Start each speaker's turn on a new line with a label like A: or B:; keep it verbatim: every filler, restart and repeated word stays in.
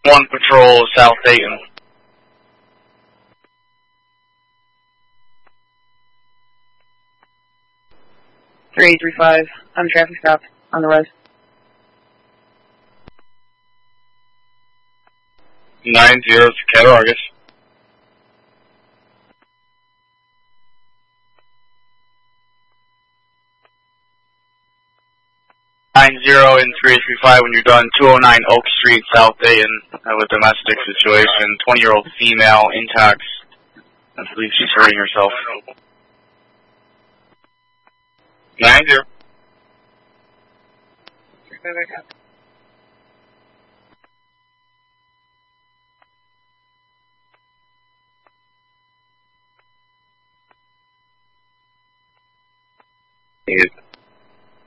A: One patrol, South Dayton.
B: three eight three five, on traffic stop, on the res.
A: nine zero to Cattle Argus. nine zero and three eight three five when you're done, two oh nine Oak Street, South Dayton. Have a domestic situation, twenty-year-old female, intox. I believe she's hurting herself. nine zero. It